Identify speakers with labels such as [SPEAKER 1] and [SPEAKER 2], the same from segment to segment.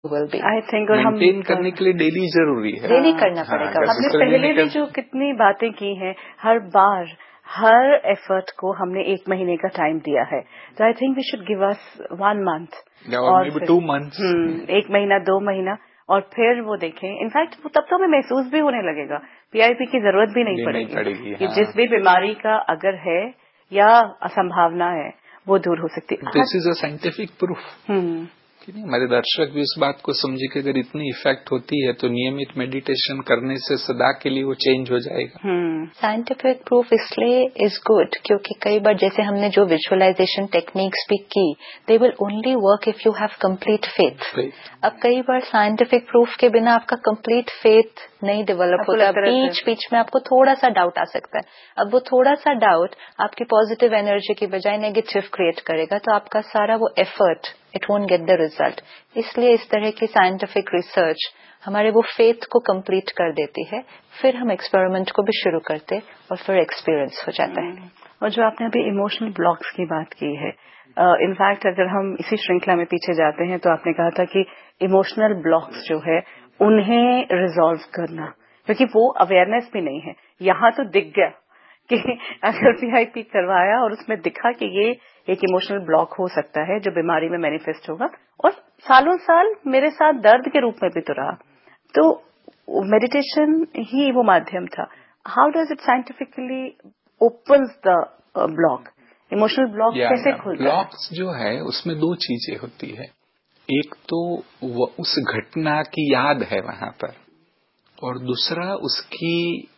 [SPEAKER 1] will be.
[SPEAKER 2] I think और हम
[SPEAKER 3] maintain करने के लिए डेली जरूरी है,
[SPEAKER 1] डेली करना पड़ेगा।
[SPEAKER 2] हमने पहले भी जो कितनी बातें की हैं, हर बार हर एफर्ट को हमने 1 महीने का टाइम दिया है, तो I think we should give us 1 month
[SPEAKER 3] और 2 months,
[SPEAKER 2] 1 महीना 2 महीना, और फिर वो देखें। इनफैक्ट तब तो हमें महसूस भी होने लगेगा, पीआईपी की जरूरत भी नहीं पड़ेगी कि जिस भी बीमारी का अगर है या असंभावना है वो दूर हो सकती है।
[SPEAKER 3] This is a scientific proof कि नहीं, हमारे दर्शक भी इस बात को समझे कि अगर इतनी इफेक्ट होती है तो नियमित मेडिटेशन करने से सदा के लिए वो चेंज हो जाएगा।
[SPEAKER 1] साइंटिफिक प्रूफ इसलिए इज गुड क्योंकि कई बार जैसे हमने जो विजुअलाइजेशन टेक्निक्स भी की, they will only work if you have complete faith. अब कई बार साइंटिफिक प्रूफ के बिना आपका कंप्लीट फेथ नहीं डेवलप होता, बीच में आपको थोड़ा सा डाउट आ सकता है। अब वो थोड़ा सा डाउट आपकी पॉजिटिव एनर्जी की बजाय नेगेटिव क्रिएट करेगा, तो आपका सारा वो effort it won't get the result. इसलिए इस तरह की साइंटिफिक रिसर्च हमारे वो फेथ को कंप्लीट कर देती है, फिर हम एक्सपेरिमेंट को भी शुरू करते और फिर एक्सपीरियंस हो जाता है।
[SPEAKER 2] और जो आपने अभी इमोशनल ब्लॉक्स की बात की है, इनफैक्ट अगर हम इसी श्रृंखला में पीछे जाते हैं तो आपने कहा था कि इमोशनल ब्लॉक्स जो है उन्हें रिजॉल्व करना, क्योंकि वो अवेयरनेस भी नहीं है। यहाँ तो दिख गया कि अगर पीआईपी करवाया और उसमें दिखा कि ये एक इमोशनल ब्लॉक हो सकता है जो बीमारी में मैनिफेस्ट होगा, और सालों साल मेरे साथ दर्द के रूप में भी तो रहा, तो मेडिटेशन ही वो माध्यम था। How does it scientifically opens the block, emotional block कैसे खुलता है?
[SPEAKER 3] ब्लॉक्स जो है उसमें 2 चीजें होती है, एक तो उस घटना की याद है वहां पर, और दूसरा उसकी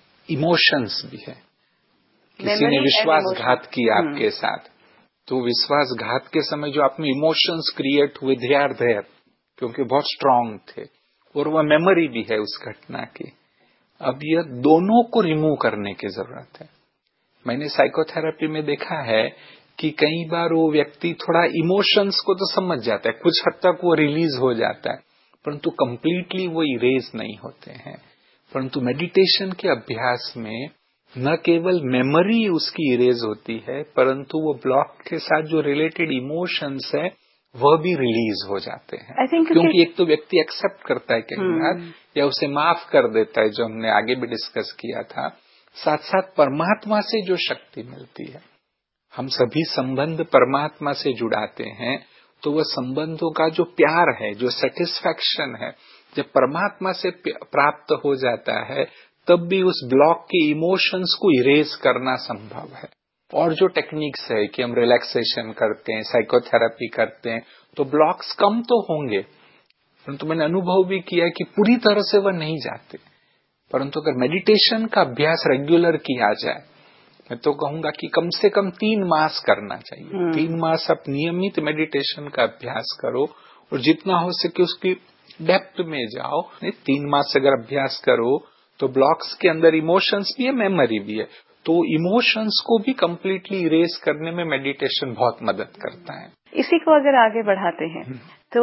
[SPEAKER 3] इमोशंस भी है। किसी ने विश्वासघात किया आपके साथ, तो विश्वासघात के समय जो आप में इमोशंस क्रिएट हुए, दे आर देयर, क्योंकि बहुत स्ट्रांग थे, और वह मेमोरी भी है उस घटना की। अब यह दोनों को रिमूव करने की जरूरत है। मैंने साइकोथेरेपी में देखा है कि कई बार वो व्यक्ति थोड़ा इमोशंस को तो समझ जाता है, कुछ हद तक वो रिलीज हो जाता है, परंतु कंप्लीटली वो इरेज नहीं होते हैं। परंतु मेडिटेशन के अभ्यास में न केवल मेमोरी उसकी इरेज होती है, परंतु वो ब्लॉक के साथ जो रिलेटेड इमोशंस है वह भी रिलीज हो जाते हैं। क्योंकि एक तो व्यक्ति एक्सेप्ट करता है कई बार, या उसे माफ कर देता है, जो हमने आगे भी डिस्कस किया था। साथ साथ परमात्मा से जो शक्ति मिलती है, हम सभी संबंध परमात्मा से जुड़ाते हैं, तो वह संबंधों का जो प्यार है, जो सेटिस्फैक्शन है, जब परमात्मा से प्राप्त हो जाता है, तब भी उस ब्लॉक के इमोशंस को इरेज करना संभव है। और जो टेक्निक्स है कि हम रिलैक्सेशन करते हैं, साइकोथेरेपी करते हैं, तो ब्लॉक्स कम तो होंगे, परंतु मैंने अनुभव भी किया कि पूरी तरह से वह नहीं जाते। परंतु अगर मेडिटेशन का अभ्यास रेगुलर किया जाए, मैं तो कहूंगा कि कम से कम 3 मास करना चाहिए। 3 मास आप नियमित मेडिटेशन का अभ्यास करो, और जितना हो सके उसकी डेप्थ में जाओ। 3 मास अगर अभ्यास करो तो ब्लॉक्स के अंदर इमोशंस भी है, मेमोरी भी है, तो इमोशंस को भी कंप्लीटली इरेज करने में मेडिटेशन बहुत मदद करता है।
[SPEAKER 2] इसी को अगर आगे बढ़ाते हैं तो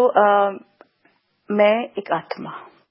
[SPEAKER 2] मैं एक आत्मा,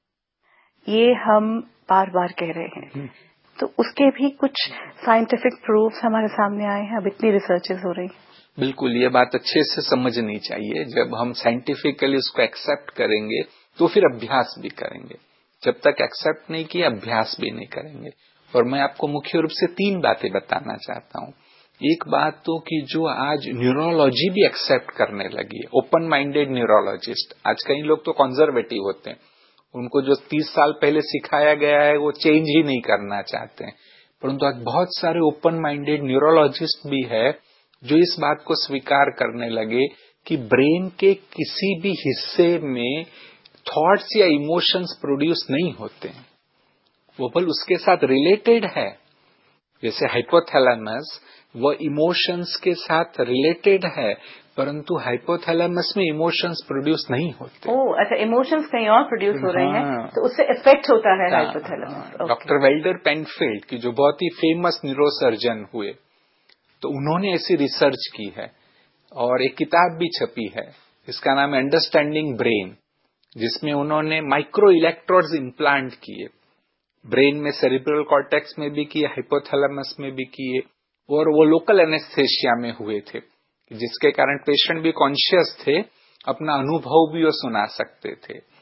[SPEAKER 2] ये हम बार बार कह रहे हैं, तो उसके भी कुछ साइंटिफिक प्रूफ्स हमारे सामने आए हैं, अब इतनी रिसर्चेस हो रही हैं।
[SPEAKER 3] बिल्कुल, ये बात अच्छे से समझनी चाहिए। जब हम साइंटिफिकली उसको एक्सेप्ट करेंगे तो फिर अभ्यास भी करेंगे। जब तक एक्सेप्ट नहीं किया, अभ्यास भी नहीं करेंगे। और मैं आपको मुख्य रूप से 3 बातें बताना चाहता हूँ। एक बात तो कि जो आज न्यूरोलॉजी भी एक्सेप्ट करने लगी है, ओपन माइंडेड न्यूरोलॉजिस्ट। आज कई लोग तो कंजर्वेटिव होते हैं, उनको जो 30 साल पहले सिखाया गया है वो चेंज ही नहीं करना चाहते हैं, परंतु आज बहुत सारे ओपन माइंडेड न्यूरोलॉजिस्ट भी है जो इस बात को स्वीकार करने लगे कि ब्रेन के किसी भी हिस्से में थॉट्स या इमोशंस प्रोड्यूस नहीं होते हैं, वो बल उसके साथ रिलेटेड है। जैसे हाइपोथैलेमस वो इमोशंस के साथ रिलेटेड है, परंतु हाइपोथैलेमस में इमोशंस प्रोड्यूस नहीं होते।
[SPEAKER 2] ओह अच्छा, इमोशंस कहीं और प्रोड्यूस हो रहे हैं, तो उससे इफेक्ट होता है हाइपोथैलेमस।
[SPEAKER 3] डॉक्टर वेल्डर पेनफील्ड की जो बहुत ही फेमस न्यूरोसर्जन हुए, तो उन्होंने ऐसी रिसर्च की है और एक किताब भी छपी है, इसका नाम है अंडरस्टैंडिंग ब्रेन, जिसमें उन्होंने माइक्रो इलेक्ट्रोड्स इम्प्लांट किए, ब्रेन में, सेरिब्रल कॉर्टेक्स में भी किए, हाइपोथैलेमस में भी किए, और वो लोकल एनेस्थेशिया में हुए थे, जिसके कारण पेशेंट भी कॉन्शियस थे, अपना अनुभव भी वो सुना सकते थे।